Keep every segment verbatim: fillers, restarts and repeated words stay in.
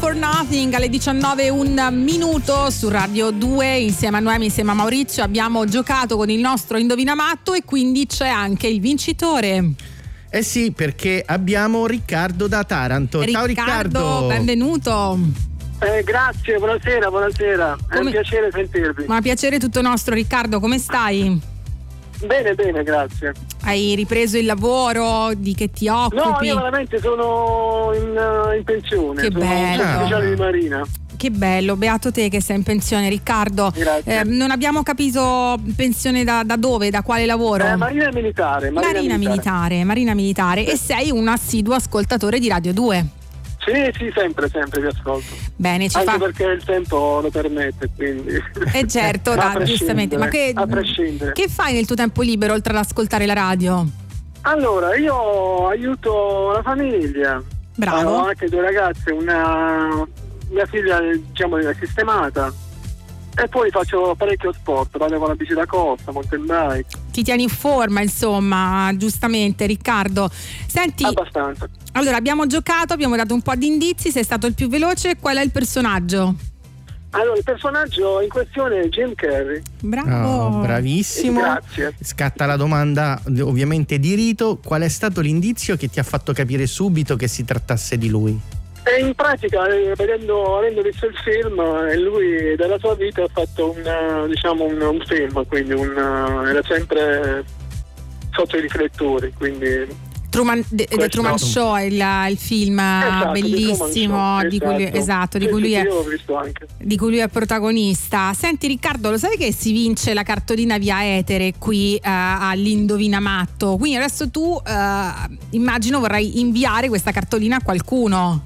for Nothing alle diciannove e un minuto su Radio due, insieme a Noemi, insieme a Maurizio abbiamo giocato con il nostro Indovinamatto e quindi c'è anche il vincitore. Eh sì, perché abbiamo Riccardo da Taranto. Riccardo, ciao Riccardo, benvenuto. Eh, grazie, buonasera, buonasera. È Come... un piacere sentirvi. Ma piacere tutto nostro. Riccardo, come stai? Bene, bene, grazie. Hai ripreso il lavoro? Di che ti occupi? No, io veramente sono in, in pensione. Che sono bello. ufficiale di marina. Che bello, beato te che sei in pensione, Riccardo. Grazie. Eh, non abbiamo capito pensione da, da dove, da quale lavoro? Eh, marina militare. Marina, Marina militare. militare, Marina militare. Sì. E sei un assiduo ascoltatore di Radio due. Sì, sì, sempre, sempre vi ascolto. Bene, ci Anche fa... perché il tempo lo permette, quindi. Eh certo, da, giustamente. Ma che, a prescindere. Che fai nel tuo tempo libero oltre ad ascoltare la radio? Allora, io aiuto la famiglia. Bravo. Ho anche due ragazze, una mia figlia diciamo è sistemata. E poi faccio parecchio sport, vado con la bici da costa, mountain bike. Ti tieni in forma, insomma, giustamente, Riccardo. Senti, abbastanza. Allora, abbiamo giocato, abbiamo dato un po' di indizi, sei stato il più veloce. Qual è il personaggio? Allora, il personaggio in questione è Jim Carrey. Bravo. Oh, bravissimo. Grazie. Scatta la domanda, ovviamente di rito. Qual è stato l'indizio che ti ha fatto capire subito che si trattasse di lui? E in pratica, eh, vedendo, avendo visto il film, eh, lui della sua vita ha fatto un, eh, diciamo un, un film, quindi un, eh, era sempre sotto i riflettori, quindi Truman, The, The Truman Show è il, il film esatto, bellissimo Show, di cui lui, esatto. esatto, di sì, cui lui sì, è, io l'ho visto anche. di cui lui è protagonista. Senti Riccardo, lo sai che si vince la cartolina via etere qui uh, all'Indovinamatto? Quindi adesso tu uh, immagino vorrai inviare questa cartolina a qualcuno.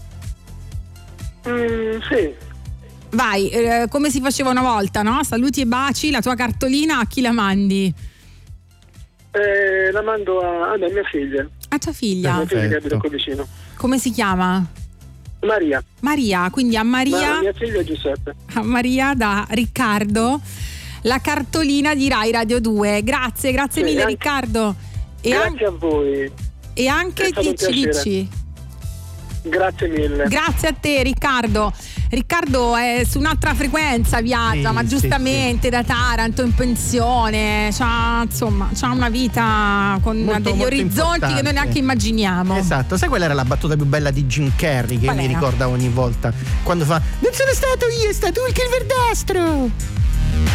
Mm, sì. Vai, eh, come si faceva una volta, no? Saluti e baci, la tua cartolina a chi la mandi? Eh, la mando a, a mia figlia. A tua figlia? A mia figlia che abita qui vicino. Come si chiama? Maria. Maria, quindi a Maria. Ma mia figlia è Giuseppe. A Maria da Riccardo la cartolina di Rai Radio due. Grazie, grazie sì, mille anche, Riccardo. E grazie an- a voi. E anche dici dici. Grazie mille. Grazie a te Riccardo. Riccardo è su un'altra frequenza, viaggia, sì, ma giustamente sì, sì. da Taranto in pensione, c'ha, insomma, c'ha una vita con molto, degli molto orizzonti importante. che noi neanche immaginiamo. Esatto, sai qual era la battuta più bella di Jim Carrey che Qual mi era? ricorda ogni volta? Quando fa: non sono stato io, è stato il che il verdastro.